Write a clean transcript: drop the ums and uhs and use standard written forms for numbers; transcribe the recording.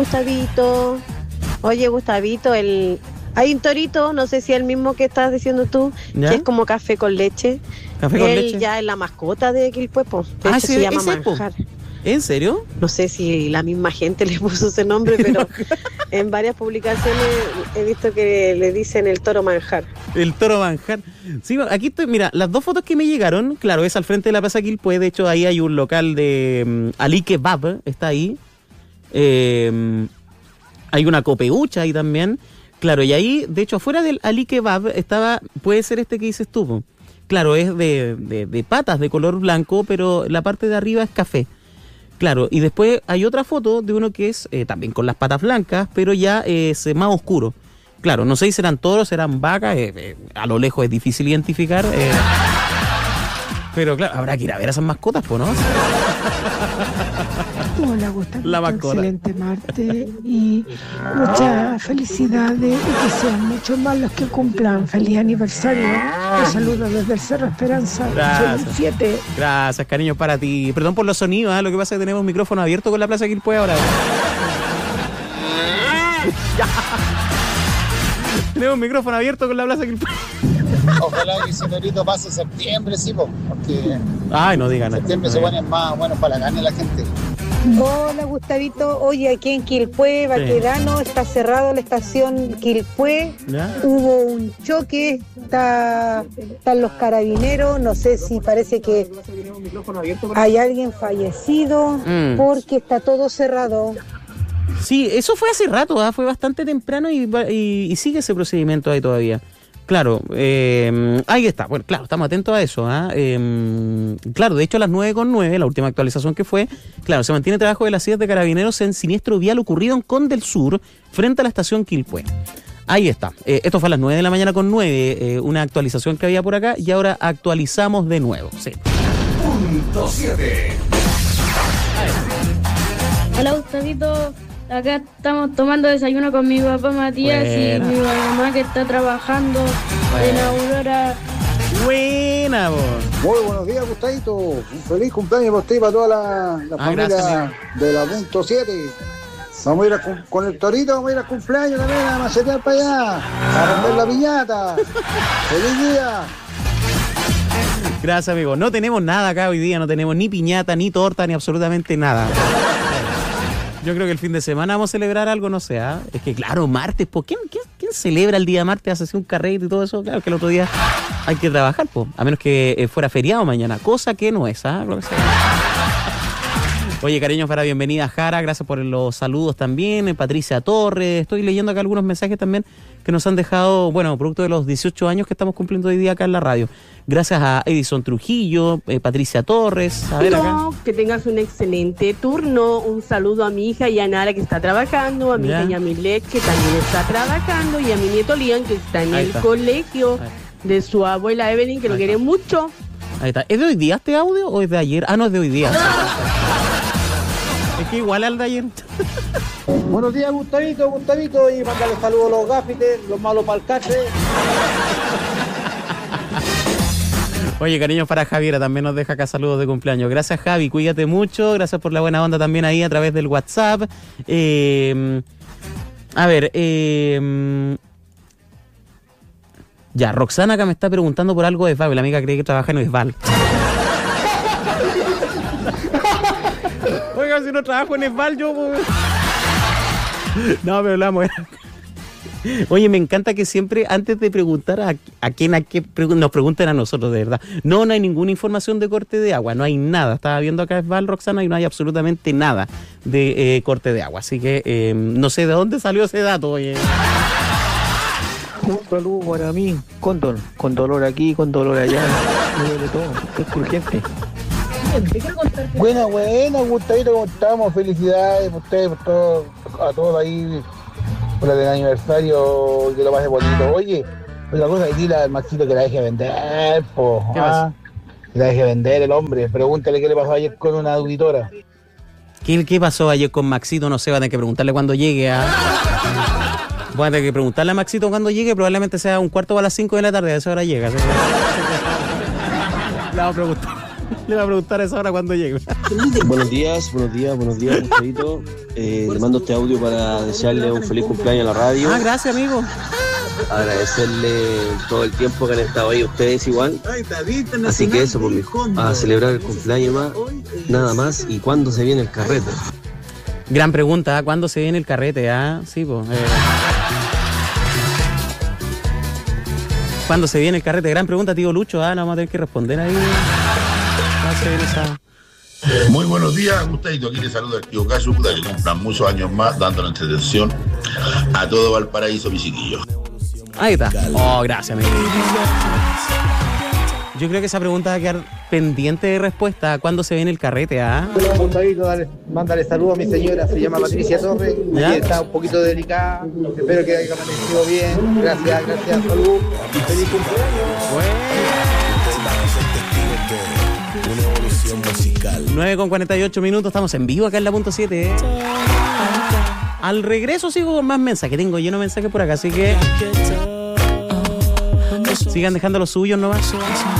Gustavito. Oye, Gustavito, hay un torito, no sé si es el mismo que estás diciendo tú, ¿Ya? que es como café con leche. ¿Café con Él leche? ya es la mascota de Quilpué, po. De hecho, Sí, se llama ese, po. Manjar. ¿En serio? No sé si la misma gente le puso ese nombre, pero en varias publicaciones he visto que le dicen el toro Manjar. El toro Manjar. Sí, aquí estoy, mira, las dos fotos que me llegaron, claro, es al frente de la Plaza Quilpué, de hecho ahí hay un local de Ali Kebab, está ahí. Hay una copeucha ahí también. Claro, y ahí, de hecho, afuera del Ali Kebab estaba, puede ser este que dices tú, po. Claro, es de patas de color blanco, pero la parte de arriba es café. Claro, y después hay otra foto de uno que es también con las patas blancas, pero ya es más oscuro. Claro, no sé si serán toros, serán vacas, a lo lejos es difícil identificar. Pero claro, habrá que ir a ver a esas mascotas, ¿no? Hola, Gustavo. La mascota. Excelente martes y muchas felicidades y que sean muchos más los que cumplan. Feliz aniversario. Los saludo desde el Cerro Esperanza. Gracias. Soy 7. Gracias, cariño, para ti. Perdón por los sonidos, lo que pasa es que tenemos un micrófono abierto con la Plaza Quilpué ahora. Ya. Tenemos un micrófono abierto con la Plaza Quilpué. Ojalá que ese torito pase septiembre, sí, porque Ay, no digan nada. septiembre se pone más bueno para la carne de la gente. Hola Gustavito, oye, aquí en Quilpué, Baquedano, está cerrado la estación Quilpué, ¿Ya? hubo un choque, están los carabineros, no sé si parece que hay alguien fallecido, porque está todo cerrado. Sí, eso fue hace rato, fue bastante temprano y sigue ese procedimiento ahí todavía. Claro, ahí está. Bueno, claro, estamos atentos a eso. Claro, de hecho a las 9:09, la última actualización que fue, claro, se mantiene trabajo de las sillas de carabineros en siniestro vial ocurrido en Conde del Sur, frente a la estación Quilpué. Ahí está. Esto fue a las 9:09, una actualización que había por acá y ahora actualizamos de nuevo. Sí. Punto 7. Hola Gustavito, acá estamos tomando desayuno con mi papá Matías y mi mamá que está trabajando en Aurora. Buena, vos. Muy buenos días, Gustavito. Un feliz cumpleaños para usted y para toda la familia gracias, de la Punto 7. Vamos a ir con el torito, vamos a ir al cumpleaños también a macetear para allá, a romper la piñata. ¡Feliz día! Gracias, amigo. No tenemos nada acá hoy día, no tenemos ni piñata, ni torta, ni absolutamente nada. Yo creo que el fin de semana vamos a celebrar algo, no sé, Es que claro, martes, ¿por quién celebra el día martes? Hace así un carrete y todo eso. Claro que el otro día hay que trabajar, a menos que fuera feriado mañana, cosa que no es, Lo que sea. Oye, cariños, para bienvenida Jara, gracias por los saludos también, Patricia Torres, estoy leyendo acá algunos mensajes también que nos han dejado, bueno, producto de los 18 años que estamos cumpliendo hoy día acá en la radio. Gracias a Edison Trujillo, Patricia Torres, a ver acá. Que tengas un excelente turno, un saludo a mi hija Yanara que está trabajando, a mi hija Yamilet que también está trabajando y a mi nieto Lian que está en el colegio de su abuela Evelyn que lo quiere mucho. Ahí está. ¿Es de hoy día este audio o es de ayer? No, es de hoy día. Es que igual al de ayer. Buenos días, Gustavito, y mandarle saludos a los gafites, los malos palcaches. Oye, cariños para Javiera, también nos deja acá saludos de cumpleaños. Gracias, Javi, cuídate mucho, gracias por la buena onda también ahí a través del WhatsApp. Ya, Roxana acá me está preguntando por algo de Esval, la amiga cree que trabaja en Esval. Oiga, si no trabajo en Esval, yo... No, pero hablamos. Oye, me encanta que siempre, antes de preguntar a quién nos pregunten a nosotros, de verdad. No hay ninguna información de corte de agua, no hay nada. Estaba viendo acá Esval, Roxana, y no hay absolutamente nada de corte de agua. Así que no sé de dónde salió ese dato, oye. Un saludo para mí, con dolor aquí, con dolor allá, me duele todo, es urgente. Buena, Gustavito, ¿cómo estamos? Felicidades por ustedes, por todo, a todos ahí, por el aniversario, que lo pase bonito. Oye, la cosa que dile al Maxito que la deje vender, ¿Qué pasa? Que la deje vender el hombre. Pregúntale qué le pasó ayer con una auditora. ¿Qué pasó ayer con Maxito? No sé, van a tener que preguntarle cuando llegue. Voy a tener que preguntarle a Maxito cuando llegue, probablemente sea un cuarto a las 5 de la tarde, a esa hora llega. Le vamos a preguntar. Le va a preguntar a esa hora cuando llegue. Buenos días, muchachito. Le mando este audio para desearle un feliz cumpleaños a la radio. Gracias, amigo. Agradecerle todo el tiempo que han estado ahí ustedes igual. Así que eso, por mí. A celebrar el cumpleaños más, nada más. ¿Y cuándo se viene el carrete? Gran pregunta, ¿cuándo se viene el carrete? Sí, pues. ¿Cuándo se viene el carrete? Gran pregunta, tío Lucho. No vamos a tener que responder ahí. Muy buenos días, Gustavito. Aquí le saluda el tío Casu, que cumplan muchos años más, dando la entretención a todo Valparaíso, mi chiquillo. Ahí está. Gracias, amigo. Yo creo que esa pregunta va a quedar pendiente de respuesta. ¿Cuándo se viene el carrete? Gustavito, mándale saludos a mi señora, se llama Patricia Torres. Aquí está un poquito delicada. Espero que haya amanecido bien. Gracias, salud. Feliz cumpleaños. 9:48, estamos en vivo acá en la punto 7. Al regreso sigo con más mensajes, tengo lleno de mensajes por acá, así que sigan dejando los suyos nomás.